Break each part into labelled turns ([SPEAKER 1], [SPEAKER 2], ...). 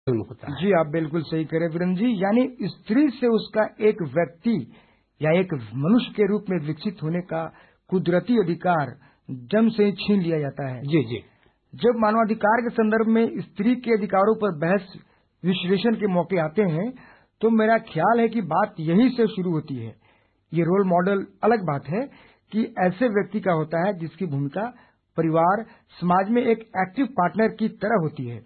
[SPEAKER 1] होता है।
[SPEAKER 2] जी, आप बिल्कुल सही कह रहे वीरेंद्र जी। यानी स्त्री से उसका एक व्यक्ति या एक मनुष्य के रूप में विकसित होने का कुदरती अधिकार जन्म से ही छीन लिया जाता है।
[SPEAKER 1] जी जी।
[SPEAKER 2] जब मानवाधिकार के संदर्भ में स्त्री के अधिकारों पर बहस विश्लेषण के मौके आते हैं तो मेरा ख्याल है कि बात यहीं से शुरू होती है। ये रोल मॉडल अलग बात है कि ऐसे व्यक्ति का होता है जिसकी भूमिका परिवार समाज में एक एक्टिव पार्टनर की तरह होती है।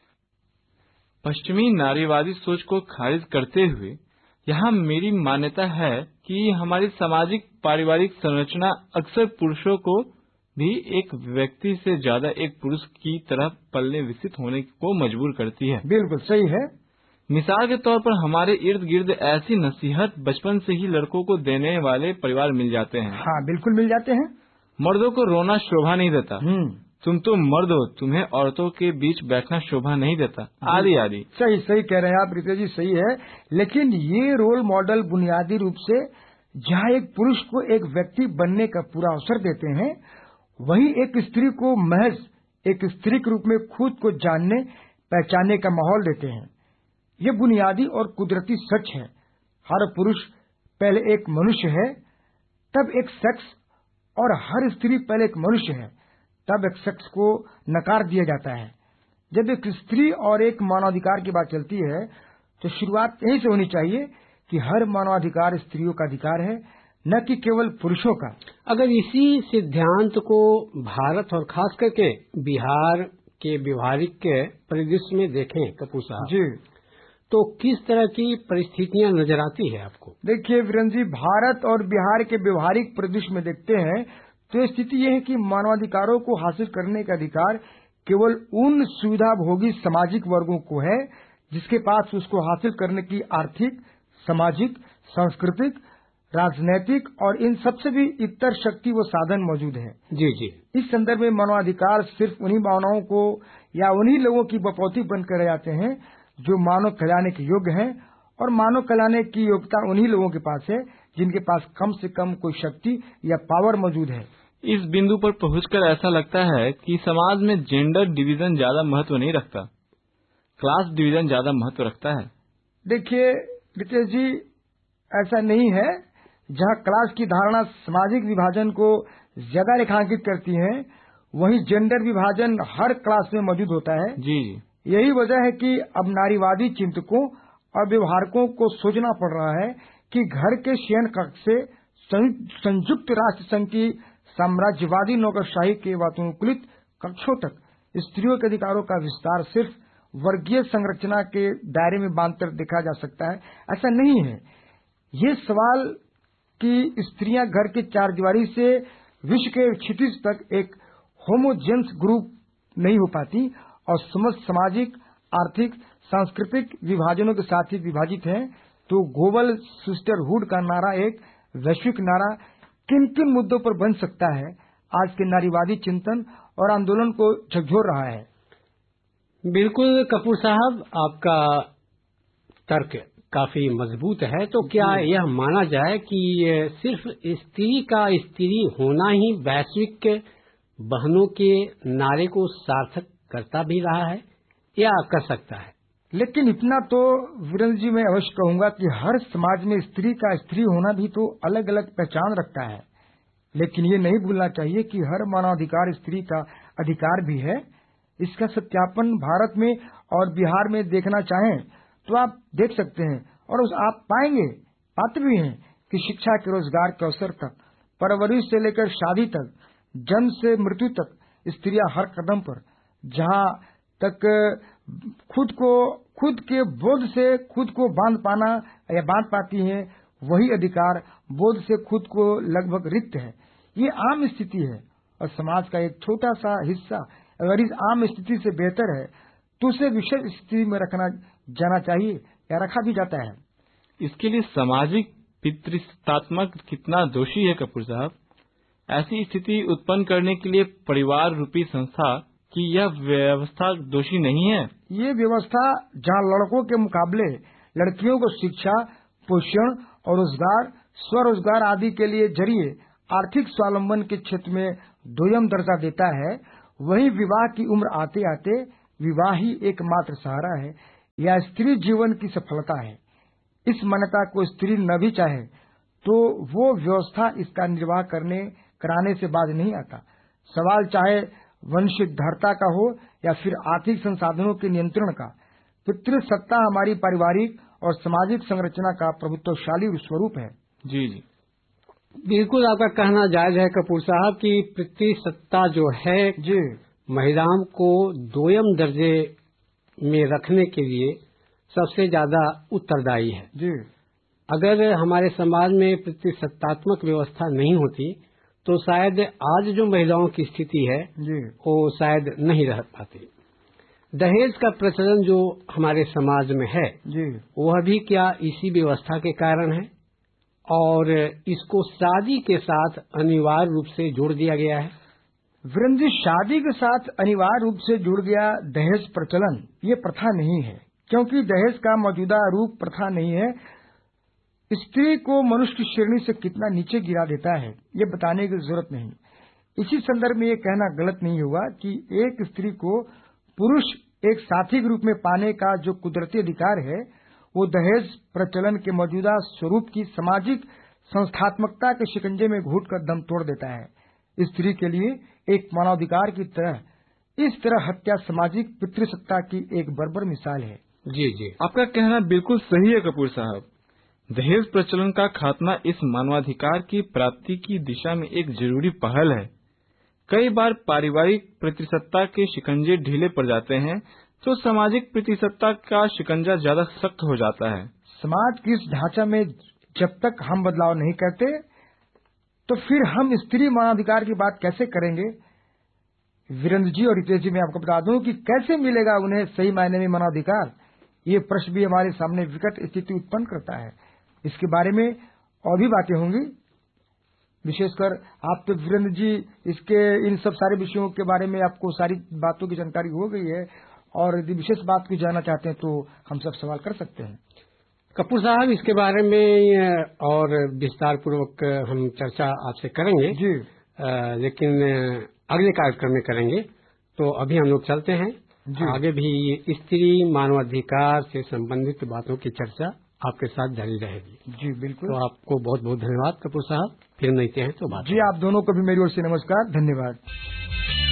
[SPEAKER 3] पश्चिमी नारीवादी सोच को खारिज करते हुए यहाँ मेरी मान्यता है कि हमारी सामाजिक पारिवारिक संरचना अक्सर पुरुषों को भी एक व्यक्ति से ज्यादा एक पुरुष की तरह पलने विकसित होने को मजबूर करती है।
[SPEAKER 2] बिल्कुल सही है।
[SPEAKER 3] मिसाल के तौर पर हमारे इर्द गिर्द ऐसी नसीहत बचपन से ही लड़कों को देने वाले परिवार मिल जाते हैं।
[SPEAKER 2] हाँ, बिल्कुल मिल जाते हैं।
[SPEAKER 3] मर्दों को रोना शोभा नहीं देता, तुम तो मर्द हो, तुम्हें औरतों के बीच बैठना शोभा नहीं देता, आदि आदि।
[SPEAKER 2] सही सही कह रहे हैं आप रितेश जी, सही है। लेकिन ये रोल मॉडल बुनियादी रूप से जहाँ एक पुरुष को एक व्यक्ति बनने का पूरा अवसर देते हैं, वहीं एक स्त्री को महज एक स्त्री के रूप में खुद को जानने पहचानने का माहौल देते हैं। ये बुनियादी और कुदरती सच है। हर पुरुष पहले एक मनुष्य है, तब एक सेक्स, और हर स्त्री पहले एक मनुष्य है, तब एक सेक्स को नकार दिया जाता है। जब एक स्त्री और एक मानवाधिकार की बात चलती है तो शुरुआत यहीं से होनी चाहिए कि हर मानवाधिकार स्त्रियों का अधिकार है, न कि केवल पुरुषों का।
[SPEAKER 1] अगर इसी सिद्धांत को भारत और खास करके बिहार के व्यवहारिक परिदृश्य में देखें कपूर साहब
[SPEAKER 2] जी,
[SPEAKER 1] तो किस तरह की परिस्थितियां नजर आती है आपको?
[SPEAKER 2] देखिए वीरेंद्र जी, भारत और बिहार के व्यवहारिक परिदृश्य में देखते हैं तो स्थिति यह है कि मानवाधिकारों को हासिल करने का अधिकार केवल उन सुविधा भोगी सामाजिक वर्गों को है जिसके पास उसको हासिल करने की आर्थिक, सामाजिक, सांस्कृतिक, राजनैतिक और इन सबसे भी इतर शक्ति व साधन मौजूद है।
[SPEAKER 1] जी जी।
[SPEAKER 2] इस संदर्भ में मानवाधिकार सिर्फ उन्हीं भावनाओं को या उन्हीं लोगों की बपौती बनकर रह जाते हैं जो मानव कहलाने के योग्य हैं, और मानव कहलाने की योग्यता उन्हीं लोगों के पास है जिनके पास कम से कम कोई शक्ति या पावर मौजूद है।
[SPEAKER 3] इस बिंदु पर पहुंचकर ऐसा लगता है कि समाज में जेंडर डिवीजन ज्यादा महत्व नहीं रखता, क्लास डिवीजन ज्यादा महत्व रखता है।
[SPEAKER 2] देखिए रितेश जी, ऐसा नहीं है। जहाँ क्लास की धारणा सामाजिक विभाजन को ज्यादा रेखांकित करती है, वहीं जेंडर विभाजन हर क्लास में मौजूद होता है।
[SPEAKER 3] जी।
[SPEAKER 2] यही वजह है कि अब नारीवादी चिंतकों और व्यवहारकों को सोचना पड़ रहा है कि घर के शयन कक्ष से संयुक्त राष्ट्र संघ की साम्राज्यवादी नौकरशाही के वातानुकूलित कक्षों तक स्त्रियों के अधिकारों का विस्तार सिर्फ वर्गीय संरचना के दायरे में बांधकर देखा जा सकता है। ऐसा नहीं है। ये सवाल कि स्त्रियां घर के चारदीवारी से विश्व के क्षितिज तक एक होमोजेन्स ग्रुप नहीं हो पाती और समस्त सामाजिक, आर्थिक, सांस्कृतिक विभाजनों के साथ ही विभाजित हैं, तो ग्लोबल सिस्टरहुड का नारा एक वैश्विक नारा किन किन मुद्दों पर बन सकता है, आज के नारीवादी चिंतन और आंदोलन को झकझोर रहा है।
[SPEAKER 1] बिल्कुल कपूर साहब, आपका तर्क काफी मजबूत है। तो क्या यह माना जाए कि सिर्फ स्त्री का स्त्री होना ही वैश्विक बहनों के नारे को सार्थक करता भी रहा है या कर सकता है?
[SPEAKER 2] लेकिन इतना तो वीरेंद्र जी मैं अवश्य कहूंगा कि हर समाज में स्त्री का स्त्री होना भी तो अलग अलग पहचान रखता है। लेकिन ये नहीं भूलना चाहिए कि हर मानवाधिकार स्त्री का अधिकार भी है। इसका सत्यापन भारत में और बिहार में देखना चाहें तो आप देख सकते हैं, और आप पाते भी हैं कि शिक्षा के, रोजगार के अवसर तक, परवरिश से लेकर शादी तक, जन्म से मृत्यु तक स्त्रियां हर कदम पर जहां तक खुद के बोध से खुद को बांध पाना या बांध पाती हैं, वही अधिकार बोध से खुद को लगभग रिक्त है। ये आम स्थिति है और समाज का एक छोटा सा हिस्सा अगर इस आम स्थिति से बेहतर है तो उसे विशेष स्थिति में रखना जाना चाहिए या रखा भी जाता है।
[SPEAKER 3] इसके लिए सामाजिक पितृसत्तात्मक कितना दोषी है कपूर साहब? ऐसी स्थिति उत्पन्न करने के लिए परिवार रूपी संस्था की यह व्यवस्था दोषी नहीं है?
[SPEAKER 2] ये व्यवस्था जहाँ लड़कों के मुकाबले लड़कियों को शिक्षा, पोषण और रोजगार, स्वरोजगार आदि के लिए जरिए आर्थिक स्वावलंबन के क्षेत्र में दोयम दर्जा देता है, वहीं विवाह की उम्र आते आते विवाह ही एकमात्र सहारा है। या स्त्री जीवन की सफलता है। इस मान्यता को स्त्री न भी चाहे तो वो व्यवस्था इसका निर्वाह कराने से बाज नहीं आता। सवाल चाहे वंशधरता का हो या फिर आर्थिक संसाधनों के नियंत्रण का, पितृसत्ता हमारी पारिवारिक और सामाजिक संरचना का प्रभुत्वशाली स्वरूप है।
[SPEAKER 3] जी जी,
[SPEAKER 1] बिल्कुल आपका कहना जायज है कपूर साहब कि पितृसत्ता जो है
[SPEAKER 2] जी
[SPEAKER 1] महिलाओं को दोयम दर्जे में रखने के लिए सबसे ज्यादा उत्तरदायी है।
[SPEAKER 2] जी
[SPEAKER 1] अगर हमारे समाज में पितृसत्तात्मक व्यवस्था नहीं होती तो शायद आज जो महिलाओं की स्थिति है
[SPEAKER 2] जी
[SPEAKER 1] वो शायद नहीं रह पाती। दहेज का प्रचलन जो हमारे समाज में है
[SPEAKER 2] जी
[SPEAKER 1] वह भी क्या इसी व्यवस्था के कारण है, और इसको शादी के साथ अनिवार्य रूप से जोड़ दिया गया है।
[SPEAKER 2] वीरेंद्र जी, शादी के साथ अनिवार्य रूप से जुड़ गया दहेज प्रचलन, ये प्रथा नहीं है, क्योंकि दहेज का मौजूदा रूप प्रथा नहीं है। स्त्री को मनुष्य की श्रेणी से कितना नीचे गिरा देता है ये बताने की जरूरत नहीं। इसी संदर्भ में ये कहना गलत नहीं होगा कि एक स्त्री को पुरुष एक साथी के रूप में पाने का जो कुदरती अधिकार है वो दहेज प्रचलन के मौजूदा स्वरूप की सामाजिक संस्थात्मकता के शिकंजे में घुटकर दम तोड़ देता है। स्त्री के लिए एक मानवाधिकार की तरह इस तरह हत्या सामाजिक पितृसत्ता की एक बर्बर मिसाल है।
[SPEAKER 1] जी जी,
[SPEAKER 3] आपका कहना बिल्कुल सही है कपूर साहब। दहेज प्रचलन का खात्मा इस मानवाधिकार की प्राप्ति की दिशा में एक जरूरी पहल है। कई बार पारिवारिक प्रतिसत्ता के शिकंजे ढीले पड़ जाते हैं तो सामाजिक प्रतिसत्ता का शिकंजा ज्यादा सख्त हो जाता है।
[SPEAKER 2] समाज की इस ढांचा में जब तक हम बदलाव नहीं करते तो फिर हम स्त्री मानवाधिकार की बात कैसे करेंगे। वीरेंद्र जी और रितेश जी, मैं आपको बता दूं कि कैसे मिलेगा उन्हें सही मायने में मानवाधिकार, ये प्रश्न भी हमारे सामने विकट स्थिति उत्पन्न करता है। इसके बारे में और भी बातें होंगी, विशेषकर आप तो वीरेंद्र जी इसके इन सब सारे विषयों के बारे में आपको सारी बातों की जानकारी हो गई है, और यदि विशेष बात को जानना चाहते हैं तो हम सब सवाल कर सकते हैं।
[SPEAKER 1] कपूर साहब, इसके बारे में और विस्तार पूर्वक हम चर्चा आपसे करेंगे
[SPEAKER 2] जी,
[SPEAKER 1] लेकिन अगले कार्यक्रम में करेंगे। तो अभी हम लोग चलते हैं
[SPEAKER 2] जी।
[SPEAKER 1] आगे भी स्त्री मानवाधिकार से संबंधित बातों की चर्चा आपके साथ जारी रहेगी।
[SPEAKER 2] जी बिल्कुल।
[SPEAKER 1] तो आपको बहुत बहुत धन्यवाद कपूर साहब, फिर मिलते हैं तो बात।
[SPEAKER 2] जी, आप दोनों को भी मेरी ओर से नमस्कार, धन्यवाद।